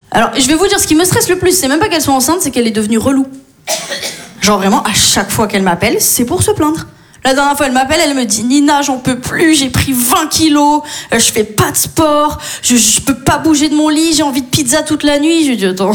Alors, je vais vous dire, ce qui me stresse le plus, c'est même pas qu'elle soit enceinte, c'est qu'elle est devenue relou. Genre vraiment, à chaque fois qu'elle m'appelle, c'est pour se plaindre. La dernière fois, elle m'appelle, elle me dit « Nina, j'en peux plus, j'ai pris 20 kilos, je fais pas de sport, je peux pas bouger de mon lit, j'ai envie de pizza toute la nuit. » Je lui dis « Attends...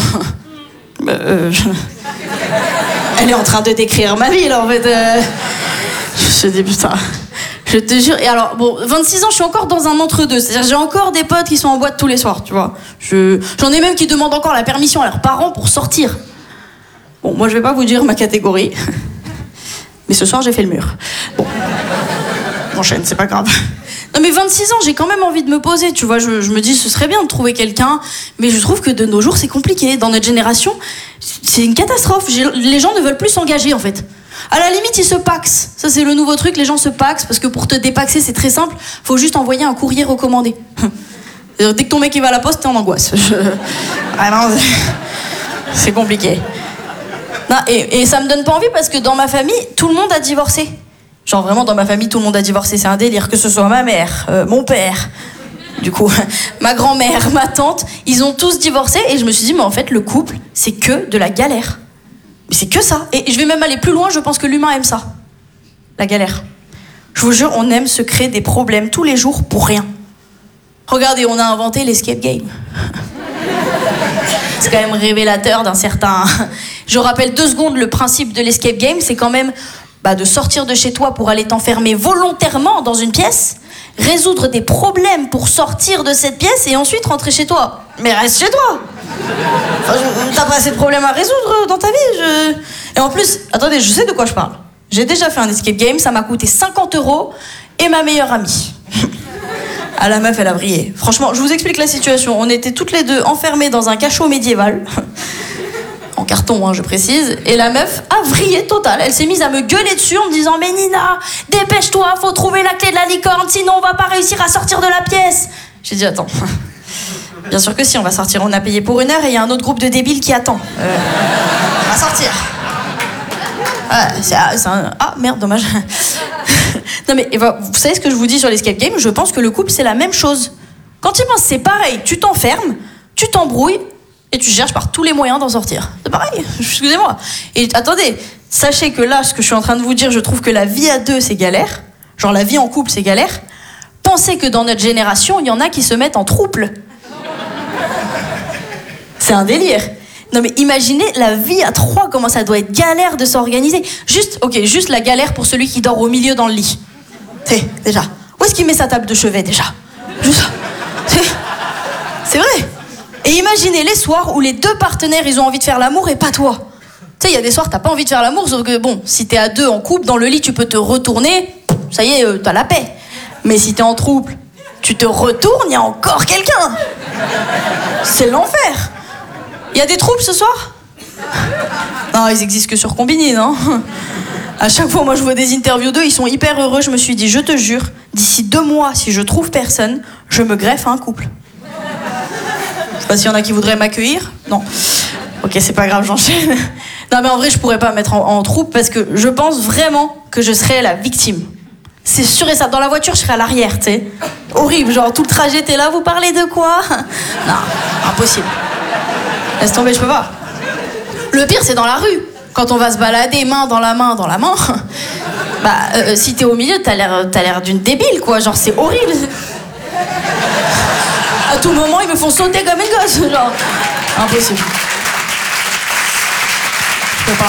Elle est en train de décrire ma vie, là, en fait. Je me suis dit, putain... Je te jure, et alors, bon, 26 ans, je suis encore dans un entre-deux. C'est-à-dire, j'ai encore des potes qui sont en boîte tous les soirs, tu vois. J'en ai même qui demandent encore la permission à leurs parents pour sortir. Bon, moi, je vais pas vous dire ma catégorie. Mais ce soir, j'ai fait le mur. Bon. J'enchaîne, c'est pas grave. Non, mais 26 ans, j'ai quand même envie de me poser, tu vois. Je me dis, ce serait bien de trouver quelqu'un. Mais je trouve que de nos jours, c'est compliqué. Dans notre génération, c'est une catastrophe. Les gens ne veulent plus s'engager, en fait. À la limite, ils se paxent. Ça, c'est le nouveau truc, les gens se paxent, parce que pour te dépaxer, c'est très simple. Faut juste envoyer un courrier recommandé. Dès que ton mec il va à la poste, t'es en angoisse. Ah non, c'est compliqué. Non, et ça me donne pas envie, parce que dans ma famille, tout le monde a divorcé. Genre vraiment, dans ma famille, tout le monde a divorcé. C'est un délire, que ce soit ma mère, mon père, du coup, ma grand-mère, ma tante, ils ont tous divorcé. Et je me suis dit, mais en fait, le couple, c'est que de la galère. Mais c'est que ça. Et je vais même aller plus loin, je pense que l'humain aime ça. La galère. Je vous jure, on aime se créer des problèmes tous les jours pour rien. Regardez, on a inventé l'escape game. C'est quand même révélateur d'un certain... Je rappelle 2 secondes le principe de l'escape game, c'est quand même de sortir de chez toi pour aller t'enfermer volontairement dans une pièce, résoudre des problèmes pour sortir de cette pièce et ensuite rentrer chez toi. Mais reste chez toi. Enfin, t'as pas assez de problèmes à résoudre dans ta vie. Et en plus, attendez, je sais de quoi je parle. J'ai déjà fait un escape game, ça m'a coûté 50 € et ma meilleure amie. Ah, la meuf, elle a brillé. Franchement, je vous explique la situation. On était toutes les deux enfermées dans un cachot médiéval. En carton, hein, je précise. Et la meuf a vrillé total. Elle s'est mise à me gueuler dessus en me disant « Mais Nina, dépêche-toi, faut trouver la clé de la licorne, sinon on va pas réussir à sortir de la pièce. » J'ai dit « Attends, bien sûr que si, on va sortir. On a payé pour 1 heure et il y a un autre groupe de débiles qui attend. On va sortir. » Ah, merde, dommage. Non mais, vous savez ce que je vous dis sur l'escape game? Je pense que le couple, c'est la même chose. Quand il pense, c'est pareil. Tu t'enfermes, tu t'embrouilles, et tu cherches par tous les moyens d'en sortir. C'est pareil, excusez-moi. Et attendez, sachez que là, ce que je suis en train de vous dire, je trouve que la vie à 2, c'est galère. Genre la vie en couple, c'est galère. Pensez que dans notre génération, il y en a qui se mettent en trouble. C'est un délire. Non mais imaginez la vie à 3, comment ça doit être galère de s'organiser. Juste la galère pour celui qui dort au milieu dans le lit. Déjà. Où est-ce qu'il met sa table de chevet, déjà? Juste ça. C'est vrai. Et imaginez les soirs où les 2 partenaires, ils ont envie de faire l'amour et pas toi. Tu sais, il y a des soirs, t'as pas envie de faire l'amour, sauf que bon, si t'es à 2 en couple, dans le lit, tu peux te retourner, ça y est, t'as la paix. Mais si t'es en trouble, tu te retournes, il y a encore quelqu'un. C'est l'enfer. Il y a des troubles ce soir? Non, ils existent que sur Combini, non? À chaque fois, moi, je vois des interviews d'eux, ils sont hyper heureux. Je me suis dit, je te jure, d'ici 2 mois, si je trouve personne, je me greffe à un couple. Je sais pas s'il y en a qui voudraient m'accueillir. Non. Ok, c'est pas grave, j'enchaîne. Non, mais en vrai, je pourrais pas me mettre en troupe parce que je pense vraiment que je serais la victime. C'est sûr et ça. Dans la voiture, je serais à l'arrière, tu sais. Horrible, genre tout le trajet, t'es là, vous parlez de quoi? Non, impossible. Laisse tomber, je peux pas. Le pire, c'est dans la rue. Quand on va se balader main dans la main, si t'es au milieu, t'as l'air d'une débile, quoi. Genre, c'est horrible. À tout moment, ils me font sauter comme une gosse, genre. Impossible. Je peux pas.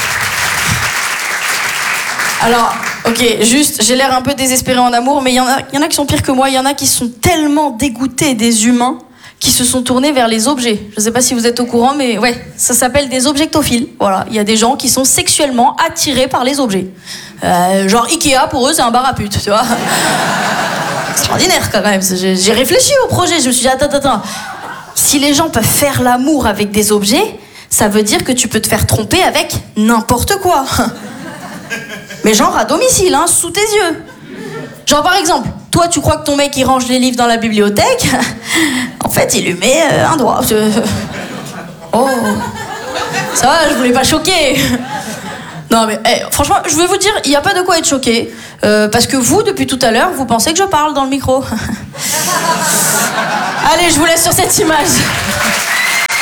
Alors, ok, juste, j'ai l'air un peu désespérée en amour, mais il y en a qui sont pires que moi. Il y en a qui sont tellement dégoûtés des humains qui se sont tournés vers les objets. Je sais pas si vous êtes au courant, mais ouais, ça s'appelle des objectophiles. Voilà, il y a des gens qui sont sexuellement attirés par les objets. Genre Ikea, pour eux, c'est un bar à putes, tu vois. Extraordinaire quand même. J'ai réfléchi au projet, je me suis dit, attends. Si les gens peuvent faire l'amour avec des objets, ça veut dire que tu peux te faire tromper avec n'importe quoi. Mais genre à domicile, hein, sous tes yeux. Genre par exemple, toi tu crois que ton mec il range les livres dans la bibliothèque, en fait il lui met un doigt. Oh, ça va, je voulais pas choquer. Non mais franchement, je vais vous dire, il n'y a pas de quoi être choqué. Parce que vous, depuis tout à l'heure, vous pensez que je parle dans le micro. Allez, je vous laisse sur cette image.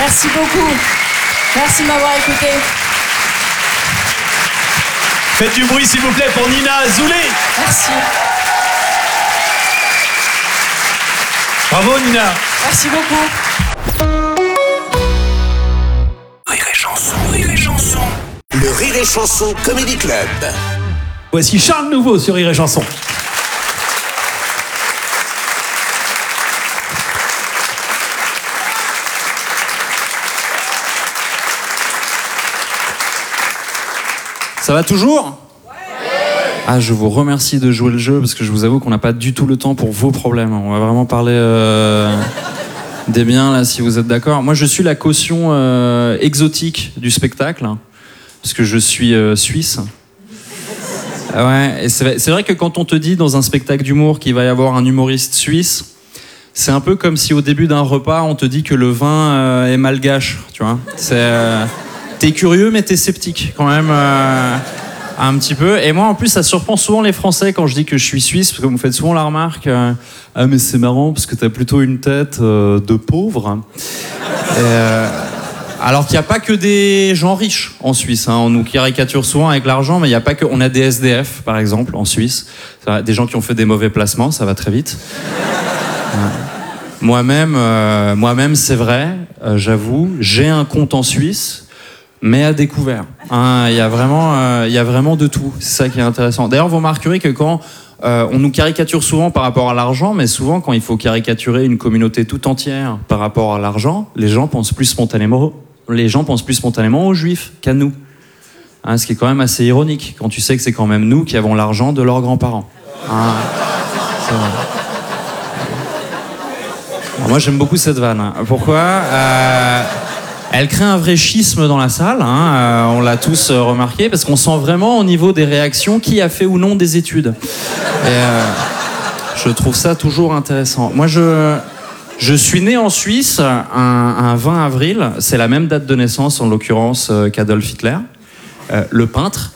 Merci beaucoup. Merci de m'avoir écouté. Faites du bruit s'il vous plaît pour Nina Azoulay. Merci. Bravo Nina. Merci beaucoup. Rire et chanson, rire et chanson. Le Rire et Chanson Comedy Club. Voici Charles Nouveau sur Rire et Chanson. Ça va toujours ? Ah, je vous remercie de jouer le jeu parce que je vous avoue qu'on n'a pas du tout le temps pour vos problèmes. On va vraiment parler des biens là, si vous êtes d'accord. Moi, je suis la caution exotique du spectacle parce que je suis suisse. Ouais, et c'est vrai que quand on te dit dans un spectacle d'humour qu'il va y avoir un humoriste suisse, c'est un peu comme si au début d'un repas on te dit que le vin est malgache, tu vois. T'es curieux mais t'es sceptique quand même un petit peu. Et moi en plus ça surprend souvent les Français quand je dis que je suis suisse, parce que vous me faites souvent la remarque ah mais c'est marrant parce que t'as plutôt une tête de pauvre. Alors qu'il n'y a pas que des gens riches en Suisse, hein. On nous caricature souvent avec l'argent, mais il n'y a pas que... On a des SDF par exemple en Suisse, des gens qui ont fait des mauvais placements, ça va très vite. Moi-même c'est vrai, j'avoue, j'ai un compte en Suisse, mais à découvert. Il y a vraiment de tout. C'est ça qui est intéressant. D'ailleurs, vous remarquerez que quand on nous caricature souvent par rapport à l'argent, mais souvent quand il faut caricaturer une communauté tout entière par rapport à l'argent, les gens pensent plus spontanément aux Juifs qu'à nous. Ce qui est quand même assez ironique quand tu sais que c'est quand même nous qui avons l'argent de leurs grands-parents. C'est vrai. Alors moi, j'aime beaucoup cette vanne. Pourquoi elle crée un vrai schisme dans la salle, on l'a tous remarqué, parce qu'on sent vraiment au niveau des réactions qui a fait ou non des études. Et je trouve ça toujours intéressant. Moi, je suis né en Suisse un 20 avril, c'est la même date de naissance en l'occurrence qu'Adolf Hitler, le peintre.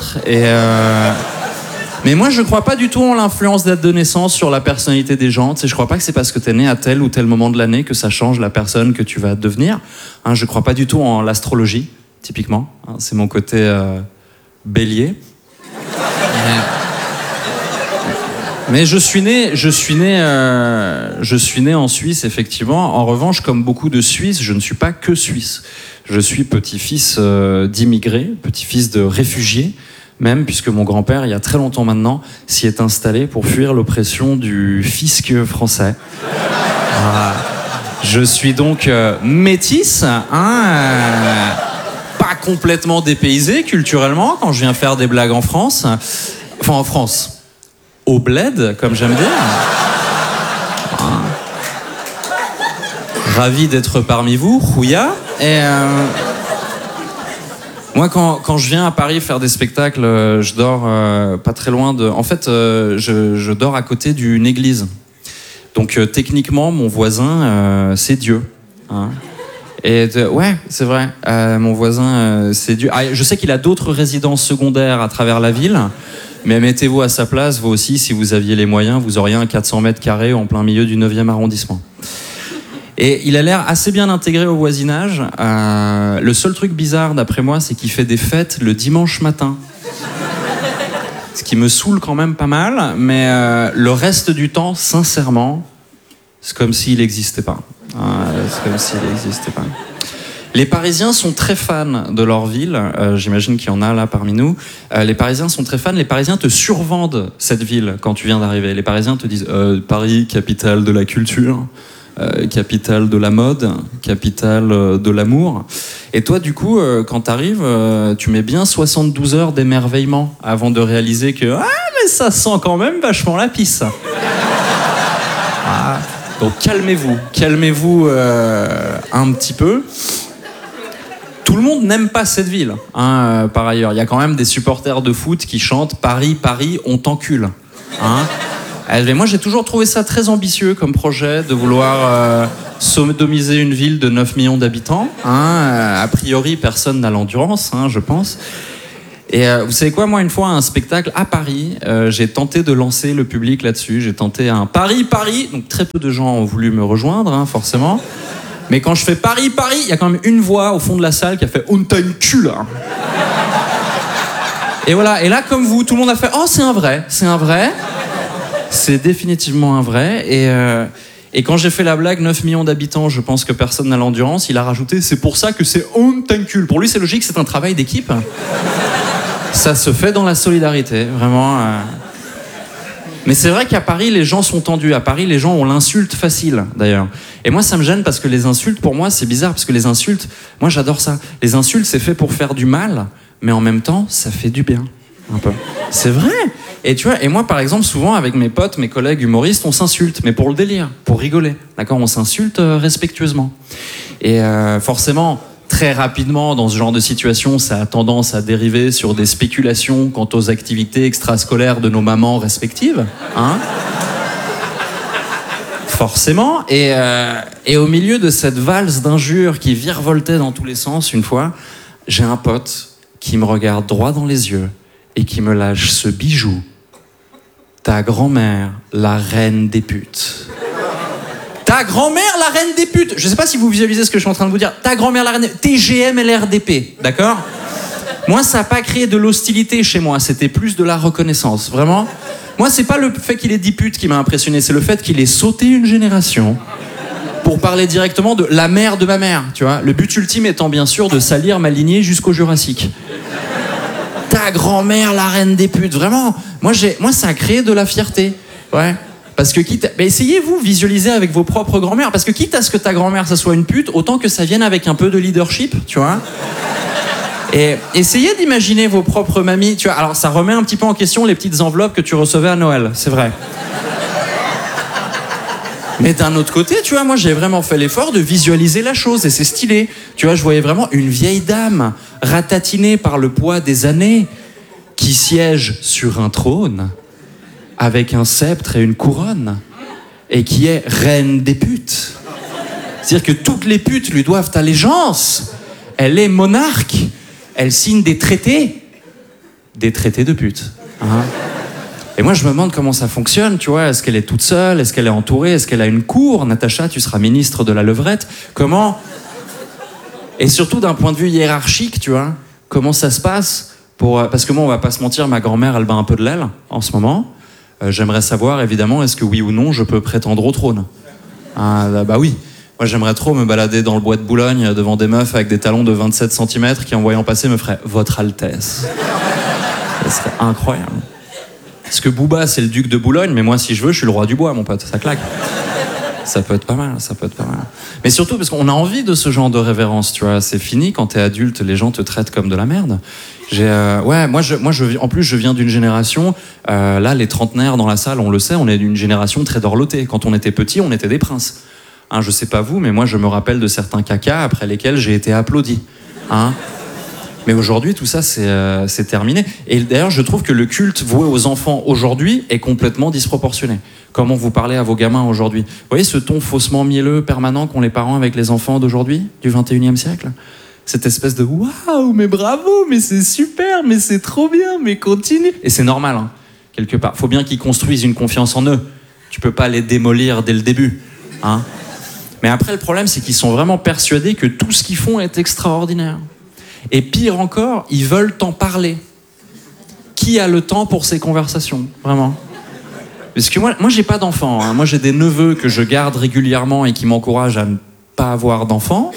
Mais moi, je crois pas du tout en l'influence date de naissance sur la personnalité des gens. Tu sais, je crois pas que c'est parce que t'es né à tel ou tel moment de l'année que ça change la personne que tu vas devenir. Je crois pas du tout en l'astrologie, typiquement. C'est mon côté bélier. Mais je suis né en Suisse, effectivement. En revanche, comme beaucoup de Suisses, je ne suis pas que suisse. Je suis petit-fils d'immigrés, petit-fils de réfugiés. Même puisque mon grand-père, il y a très longtemps maintenant, s'y est installé pour fuir l'oppression du fisc français. Je suis donc métisse, pas complètement dépaysé culturellement quand je viens faire des blagues en France. Enfin en France, au bled, comme j'aime dire. Ravi d'être parmi vous, Rouya. Et... moi, quand je viens à Paris faire des spectacles, je dors pas très loin de... En fait, je dors à côté d'une église. Donc, techniquement, mon voisin, c'est Dieu. Ouais, c'est vrai. Mon voisin, c'est Dieu. Je sais qu'il a d'autres résidences secondaires à travers la ville, mais mettez-vous à sa place, vous aussi, si vous aviez les moyens, vous auriez un 400 mètres carrés en plein milieu du 9e arrondissement. Et il a l'air assez bien intégré au voisinage. Le seul truc bizarre, d'après moi, c'est qu'il fait des fêtes le dimanche matin. Ce qui me saoule quand même pas mal, mais le reste du temps, sincèrement, c'est comme s'il n'existait pas. C'est comme s'il n'existait pas. Les Parisiens sont très fans de leur ville. J'imagine qu'il y en a là parmi nous. Les Parisiens sont très fans. Les Parisiens te survendent cette ville quand tu viens d'arriver. Les Parisiens te disent Paris, capitale de la culture. Capitale de la mode, capitale de l'amour. Et toi, du coup, quand t'arrives, tu mets bien 72 heures d'émerveillement avant de réaliser que mais ça sent quand même vachement la pisse. Donc calmez-vous un petit peu. Tout le monde n'aime pas cette ville, par ailleurs. Il y a quand même des supporters de foot qui chantent Paris, Paris, on t'encule. Moi, j'ai toujours trouvé ça très ambitieux comme projet de vouloir sodomiser une ville de 9 millions d'habitants. A priori, personne n'a l'endurance, je pense. Et vous savez quoi, moi, une fois, à un spectacle à Paris, j'ai tenté de lancer le public là-dessus. J'ai tenté un Paris, Paris. Donc, très peu de gens ont voulu me rejoindre, forcément. Mais quand je fais Paris, il y a quand même une voix au fond de la salle qui a fait « On t'a une cul, là !» Et voilà, et là, comme vous, tout le monde a fait « Oh, c'est un vrai. C'est définitivement un vrai. » Et quand j'ai fait la blague, 9 millions d'habitants, je pense que personne n'a l'endurance, il a rajouté « C'est pour ça que c'est on t'encule ». Pour lui, c'est logique, c'est un travail d'équipe. Ça se fait dans la solidarité, vraiment. Mais c'est vrai qu'à Paris, les gens sont tendus. À Paris, les gens ont l'insulte facile, d'ailleurs. Et moi, ça me gêne parce que les insultes, pour moi, c'est bizarre. Parce que les insultes, moi, j'adore ça. Les insultes, c'est fait pour faire du mal, mais en même temps, ça fait du bien. Un peu. C'est vrai. Et tu vois, et moi, par exemple, souvent, avec mes potes, mes collègues humoristes, on s'insulte, mais pour le délire, pour rigoler. D'accord ? On s'insulte respectueusement. Et forcément, très rapidement, dans ce genre de situation, ça a tendance à dériver sur des spéculations quant aux activités extrascolaires de nos mamans respectives. Hein ? Forcément. Et au milieu de cette valse d'injures qui virevoltait dans tous les sens, une fois, j'ai un pote qui me regarde droit dans les yeux et qui me lâche ce bijou. Ta grand-mère, la reine des putes. Ta grand-mère, la reine des putes. Je sais pas si vous visualisez ce que je suis en train de vous dire. Ta grand-mère, la reine des putes. TGM LRDP, d'accord ? Moi, ça n'a pas créé de l'hostilité chez moi. C'était plus de la reconnaissance, vraiment. Moi, c'est pas le fait qu'il ait 10 putes qui m'a impressionné. C'est le fait qu'il ait sauté une génération pour parler directement de la mère de ma mère, tu vois. Le but ultime étant bien sûr de salir ma lignée jusqu'au Jurassique. Ta grand-mère, la reine des putes, vraiment. Moi, ça a créé de la fierté, ouais. Parce que essayez-vous visualiser avec vos propres grand-mères, parce que quitte à ce que ta grand-mère, ça soit une pute, autant que ça vienne avec un peu de leadership, tu vois. Et essayez d'imaginer vos propres mamies, tu vois. Alors, ça remet un petit peu en question les petites enveloppes que tu recevais à Noël, c'est vrai. Mais d'un autre côté, tu vois, moi, j'ai vraiment fait l'effort de visualiser la chose, et c'est stylé. Tu vois, je voyais vraiment une vieille dame, ratatinée par le poids des années, qui siège sur un trône, avec un sceptre et une couronne, et qui est reine des putes. C'est-à-dire que toutes les putes lui doivent allégeance. Elle est monarque. Elle signe des traités de putes. Hein ? Et moi, je me demande comment ça fonctionne, tu vois. Est-ce qu'elle est toute seule ? Est-ce qu'elle est entourée ? Est-ce qu'elle a une cour ? Natacha, tu seras ministre de la levrette. Comment ? Et surtout, d'un point de vue hiérarchique, tu vois, comment ça se passe parce que moi, on va pas se mentir, ma grand-mère, elle bat un peu de l'aile en ce moment. J'aimerais savoir, évidemment, est-ce que oui ou non, je peux prétendre au trône ? Ah, bah oui. Moi, j'aimerais trop me balader dans le bois de Boulogne devant des meufs avec des talons de 27 cm qui, en voyant passer, me feraient « Votre Altesse ». Ça serait incroyable. Parce que Booba, c'est le duc de Boulogne, mais moi, si je veux, je suis le roi du bois, mon pote. Ça claque. Ça peut être pas mal, ça peut être pas mal. Mais surtout parce qu'on a envie de ce genre de révérence, tu vois. C'est fini, quand t'es adulte, les gens te traitent comme de la merde. En plus, je viens d'une génération, là, les trentenaires dans la salle, on le sait, on est d'une génération très dorlotée. Quand on était petit, on était des princes. Hein, je sais pas vous, mais moi, je me rappelle de certains cacas après lesquels j'ai été applaudi. Hein ? Mais aujourd'hui, tout ça, c'est terminé. Et d'ailleurs, je trouve que le culte voué aux enfants aujourd'hui est complètement disproportionné. Comment vous parlez à vos gamins aujourd'hui ? Vous voyez ce ton faussement mielleux, permanent qu'ont les parents avec les enfants d'aujourd'hui, du 21e siècle ? Cette espèce de « Waouh, mais bravo, mais c'est super, mais c'est trop bien, mais continue !» Et c'est normal, hein, quelque part. Faut bien qu'ils construisent une confiance en eux. Tu peux pas les démolir dès le début. Hein ? Mais après, le problème, c'est qu'ils sont vraiment persuadés que tout ce qu'ils font est extraordinaire. Et pire encore, ils veulent t'en parler. Qui a le temps pour ces conversations ? Vraiment. Parce que moi j'ai pas d'enfants. Hein. Moi, j'ai des neveux que je garde régulièrement et qui m'encouragent à ne pas avoir d'enfants.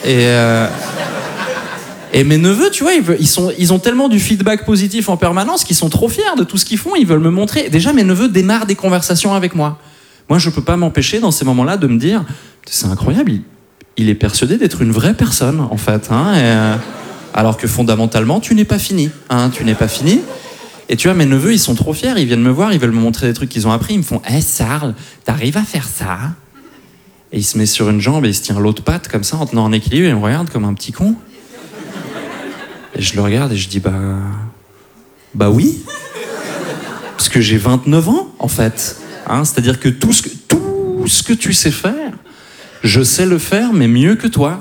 Et mes neveux, tu vois, ils ont tellement du feedback positif en permanence qu'ils sont trop fiers de tout ce qu'ils font. Ils veulent me montrer. Déjà, mes neveux démarrent des conversations avec moi. Moi, je peux pas m'empêcher dans ces moments-là de me dire, c'est incroyable, il est persuadé d'être une vraie personne, en fait. Hein, alors que fondamentalement, tu n'es pas fini. Hein, tu n'es pas fini. Et tu vois, mes neveux, ils sont trop fiers. Ils viennent me voir, ils veulent me montrer des trucs qu'ils ont appris. Ils me font « Hey, Charles, t'arrives à faire ça ?» Et il se met sur une jambe et il se tient l'autre patte comme ça, en tenant en équilibre, et il me regarde comme un petit con. Et je le regarde et je dis « Bah oui. » Parce que j'ai 29 ans, en fait. Hein, c'est-à-dire que tout ce que tu sais faire, je sais le faire, mais mieux que toi.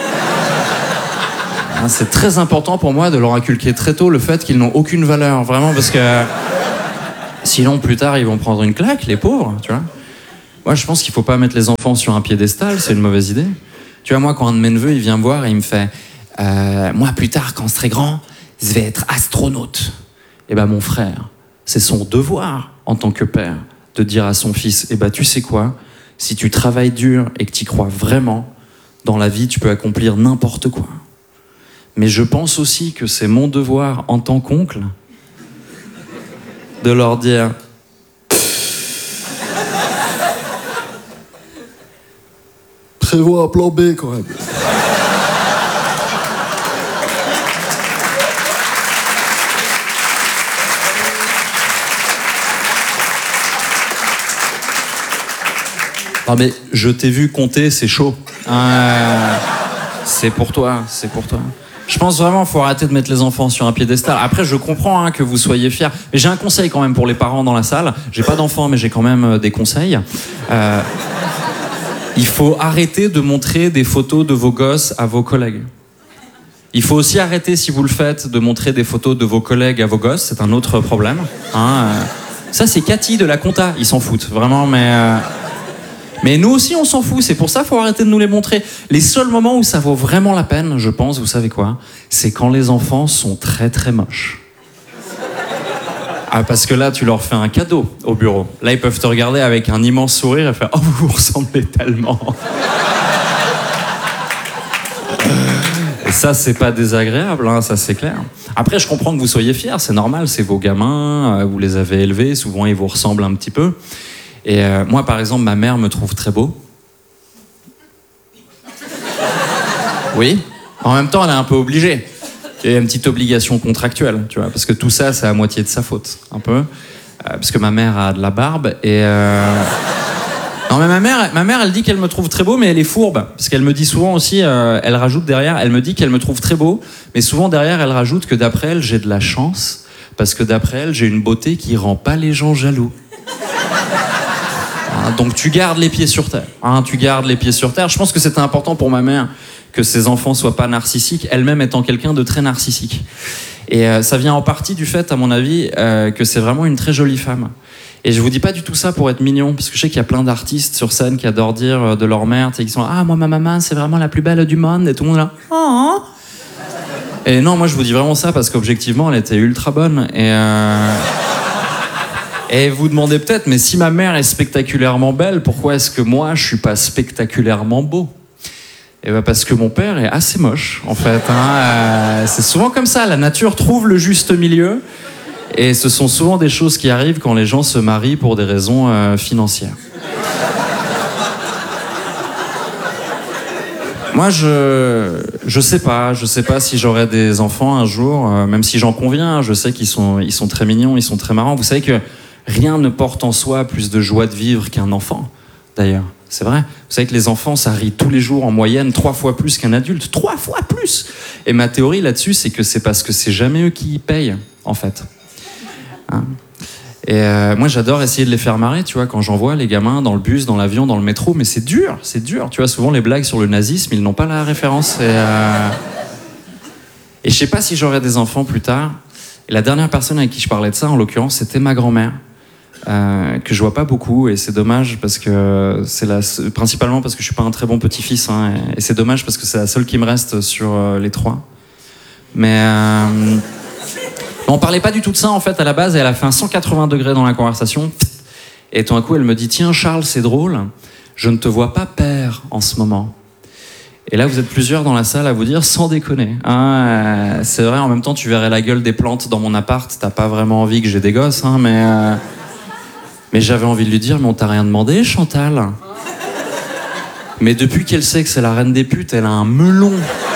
C'est très important pour moi de leur inculquer très tôt le fait qu'ils n'ont aucune valeur, vraiment, parce que sinon plus tard ils vont prendre une claque, les pauvres, tu vois. Moi je pense qu'il faut pas mettre les enfants sur un piédestal, c'est une mauvaise idée. Tu vois, moi, quand un de mes neveux, il vient me voir et il me fait moi, plus tard, quand je serai grand, je vais être astronaute. Et ben, mon frère, c'est son devoir, en tant que père, de dire à son fils, tu sais quoi, si tu travailles dur et que tu y crois vraiment, dans la vie, tu peux accomplir n'importe quoi. Mais je pense aussi que c'est mon devoir, en tant qu'oncle, de leur dire... Prévois un plan B, quand même. Non mais je t'ai vu compter, c'est chaud. C'est pour toi, c'est pour toi. Je pense vraiment qu'il faut arrêter de mettre les enfants sur un piédestal. Après, je comprends que vous soyez fiers. Mais j'ai un conseil quand même pour les parents dans la salle. J'ai pas d'enfants, mais j'ai quand même des conseils. Il faut arrêter de montrer des photos de vos gosses à vos collègues. Il faut aussi arrêter, si vous le faites, de montrer des photos de vos collègues à vos gosses. C'est un autre problème. Ça, c'est Cathy de la compta. Ils s'en foutent, vraiment, mais nous aussi, on s'en fout. C'est pour ça qu'il faut arrêter de nous les montrer. Les seuls moments où ça vaut vraiment la peine, je pense, vous savez quoi ? C'est quand les enfants sont très très moches. Parce que là, tu leur fais un cadeau au bureau. Là, ils peuvent te regarder avec un immense sourire et faire « Oh, vous ressemblez tellement !» Et ça, c'est pas désagréable, ça c'est clair. Après, je comprends que vous soyez fiers, c'est normal, c'est vos gamins, vous les avez élevés, souvent ils vous ressemblent un petit peu. Et moi, par exemple, ma mère me trouve très beau. Oui. En même temps, elle est un peu obligée. Il y a une petite obligation contractuelle, tu vois, parce que tout ça, c'est à moitié de sa faute, un peu. Parce que ma mère a de la barbe et... Non, mais ma mère, elle dit qu'elle me trouve très beau, mais elle est fourbe. Parce qu'elle me dit souvent aussi, elle rajoute derrière, elle me dit qu'elle me trouve très beau, mais souvent derrière, elle rajoute que d'après elle, j'ai de la chance, parce que d'après elle, j'ai une beauté qui rend pas les gens jaloux. Donc tu gardes les pieds sur terre. Tu gardes les pieds sur terre. Je pense que c'était important pour ma mère que ses enfants soient pas narcissiques, elle-même étant quelqu'un de très narcissique. Et ça vient en partie du fait, à mon avis, que c'est vraiment une très jolie femme. Et je vous dis pas du tout ça pour être mignon, parce que je sais qu'il y a plein d'artistes sur scène qui adorent dire de leur mère, qui sont moi ma maman c'est vraiment la plus belle du monde, et tout le monde est là. Oh. Et non, moi je vous dis vraiment ça parce qu'objectivement elle était ultra bonne. Et vous demandez peut-être, mais si ma mère est spectaculairement belle, pourquoi est-ce que moi, je suis pas spectaculairement beau ? Et parce que mon père est assez moche, en fait. C'est souvent comme ça, la nature trouve le juste milieu. Et ce sont souvent des choses qui arrivent quand les gens se marient pour des raisons financières. Moi, je sais pas si j'aurai des enfants un jour, même si j'en conviens, je sais qu'ils sont très mignons, ils sont très marrants. Vous savez que rien ne porte en soi plus de joie de vivre qu'un enfant, d'ailleurs. C'est vrai. Vous savez que les enfants, ça rit tous les jours en moyenne 3 fois plus qu'un adulte. 3 fois plus. Et ma théorie là-dessus, c'est que c'est parce que c'est jamais eux qui payent, en fait. Et moi, j'adore essayer de les faire marrer, tu vois, quand j'en vois les gamins dans le bus, dans l'avion, dans le métro, mais c'est dur. Tu vois, souvent les blagues sur le nazisme, ils n'ont pas la référence. Et je sais pas si j'aurai des enfants plus tard. Et la dernière personne avec qui je parlais de ça, en l'occurrence, c'était ma grand-mère. Que je vois pas beaucoup, et c'est dommage parce que principalement parce que je suis pas un très bon petit-fils, et c'est dommage parce que c'est la seule qui me reste sur les 3. Mais on parlait pas du tout de ça en fait à la base, et elle a fait un 180 degrés dans la conversation, et tout d'un coup elle me dit tiens Charles, c'est drôle, je ne te vois pas père en ce moment. Et là vous êtes plusieurs dans la salle à vous dire sans déconner, c'est vrai, en même temps tu verrais la gueule des plantes dans mon appart, t'as pas vraiment envie que j'ai des gosses, mais j'avais envie de lui dire, mais on t'a rien demandé, Chantal. Mais depuis qu'elle sait que c'est la reine des putes, elle a un melon.